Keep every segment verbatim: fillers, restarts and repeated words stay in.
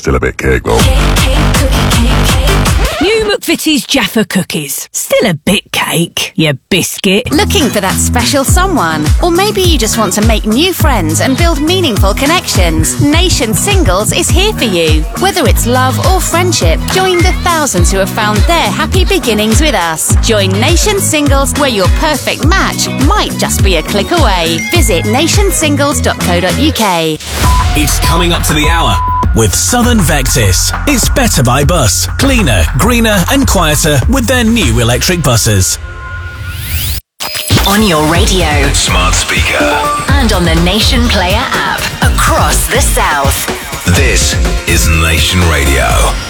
Still a bit cake though. Cake, cake, cookie, cake, cake. New McVitie's Jaffa Cookies. Still a bit cake, you biscuit. Looking for that special someone? Or maybe you just want to make new friends and build meaningful connections? Nation Singles is here for you. Whether it's love or friendship, join the thousands who have found their happy beginnings with us. Join Nation Singles, where your perfect match might just be a click away. Visit nation singles dot co dot uk. It's coming up to the hour with Southern Vectis. It's better by bus. Cleaner, greener and quieter with their new electric buses. On your radio, Smart speaker. and on the Nation Player app across the South. This is Nation Radio.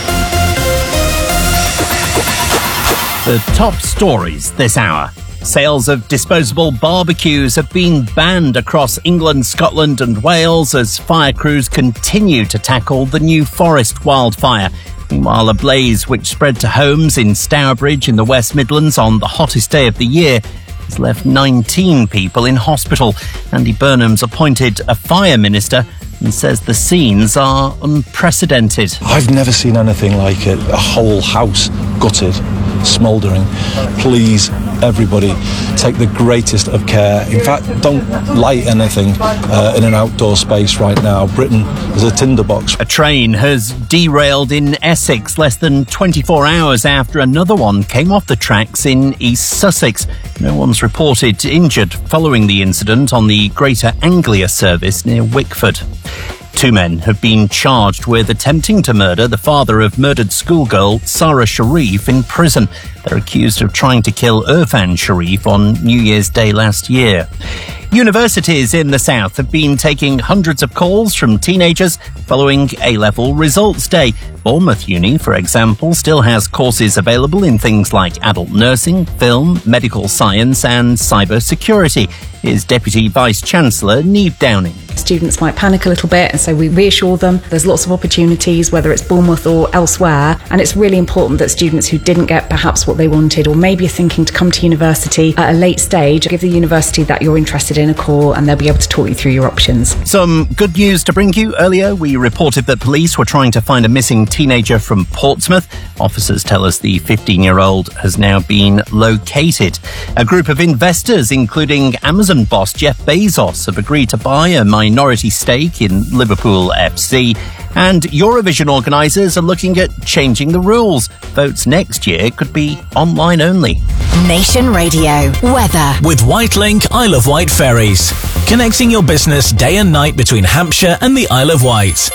The top stories this hour. Sales of disposable barbecues have been banned across England, Scotland and Wales as fire crews continue to tackle the New Forest wildfire. Meanwhile, a blaze which spread to homes in Stourbridge in the West Midlands on the hottest day of the year has left nineteen people in hospital. Andy Burnham's appointed a fire minister and says the scenes are unprecedented. I've never seen anything like it. A whole house gutted, smouldering. Please, everybody, take the greatest of care. In fact, don't light anything uh, in an outdoor space right now. Britain is a tinderbox. A train has derailed in Essex less than twenty-four hours after another one came off the tracks in East Sussex. No one's reported injured following the incident on the Greater Anglia service near Wickford. Two men have been charged with attempting to murder the father of murdered schoolgirl Sarah Sharif in prison. They're accused of trying to kill Irfan Sharif on New Year's Day last year. Universities in the South have been taking hundreds of calls from teenagers following A-level results day. Bournemouth Uni, for example, still has courses available in things like adult nursing, film, medical science and cyber security. Here's Deputy Vice-Chancellor Niamh Downing. Students might panic a little bit, and so we reassure them there's lots of opportunities, whether it's Bournemouth or elsewhere, and it's really important that students who didn't get perhaps what they wanted, or maybe are thinking to come to university at a late stage, give the university that you're interested in a call and they'll be able to talk you through your options. Some good news to bring you. Earlier we reported that police were trying to find a missing teenager from Portsmouth. Officers tell us the fifteen-year-old has now been located. A group of investors, including Amazon boss Jeff Bezos, have agreed to buy a minority stake in Liverpool F C. And Eurovision organisers are looking at changing the rules. Votes next year could be online only. Nation Radio weather With Whitelink Isle of Wight ferries. Connecting your business day and night between Hampshire and the Isle of Wight.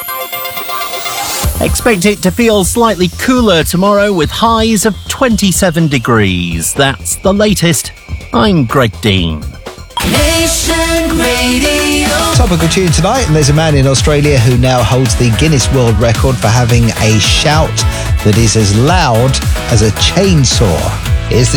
Expect it to feel slightly cooler tomorrow with highs of twenty-seven degrees. That's the latest. I'm Greg Dean. Nation Radio. Topical tune tonight, and there's a man in Australia who now holds the Guinness World Record for having a shout that is as loud as a chainsaw. Here's the